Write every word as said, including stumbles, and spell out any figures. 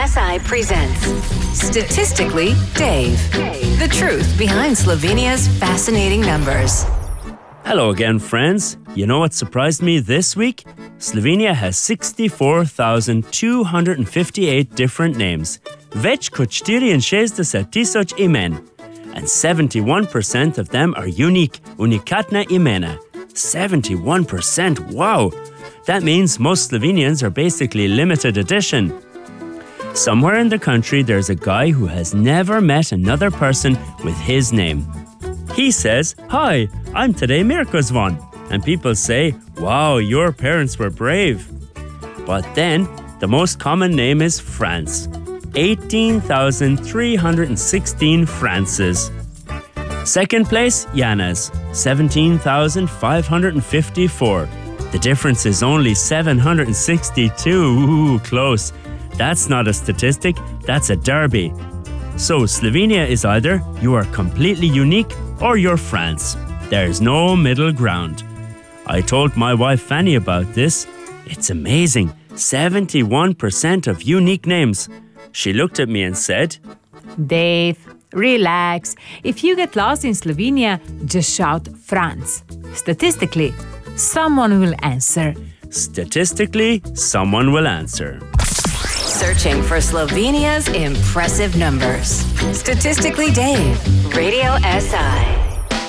S I presents Statistically Dave. The truth behind Slovenia's fascinating numbers. Hello again, friends. You know what surprised me this week? Slovenia has sixty-four thousand two hundred fifty-eight different names. Več kot štiriinšestdeset tisoč imen. And seventy-one percent of them are unique, unikatna imena. seventy-one percent, wow! That means most Slovenians are basically limited edition. Somewhere in the country there's a guy who has never met another person with his name. He says, "Hi, I'm today Mirko Zvan." And people say, "Wow, your parents were brave." But then, the most common name is France. eighteen thousand three hundred sixteen Frances. Second place, Yanas. seventeen thousand five hundred fifty-four. The difference is only seven hundred sixty-two. Ooh, close. That's not a statistic, that's a derby. So Slovenia is either you are completely unique or you're France. There's no middle ground. I told my wife Fanny about this. It's amazing. seventy-one percent of unique names. She looked at me and said, Dave, relax. If you get lost in Slovenia, just shout France. Statistically, someone will answer. Statistically, someone will answer. Searching for Slovenia's impressive numbers. Statistically Dave, Radio S I.